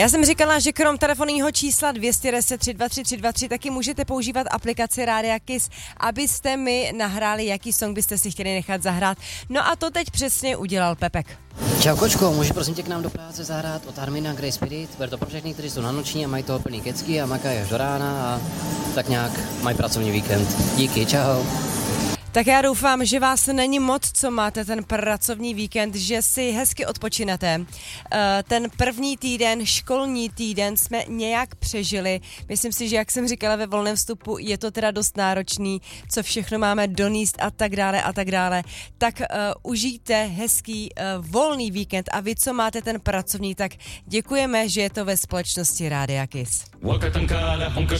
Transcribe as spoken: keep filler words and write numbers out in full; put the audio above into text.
Já jsem říkala, že krom telefonního čísla dvě stě deset tři dva tři tři dva tři taky můžete používat aplikaci Rádia Kiss, abyste mi nahráli, jaký song byste si chtěli nechat zahrát. No a to teď přesně udělal Pepek. Čau kočko, můžeš prosím tě k nám do práce zahrát od Armina Grey Spirit? Bude to pro všechny, kteří jsou na noční a mají toho plný kecky a makají až do rána a tak nějak mají pracovní víkend. Díky, čau. Tak já doufám, že vás není moc, co máte ten pracovní víkend, že si hezky odpočinete. Ten první týden, školní týden jsme nějak přežili. Myslím si, že jak jsem říkala ve volném vstupu, je to teda dost náročný, co všechno máme doníst a tak dále a tak dále. Tak uh, užijte hezký uh, volný víkend a vy, co máte ten pracovní, tak děkujeme, že je to ve společnosti Rádia Kiss.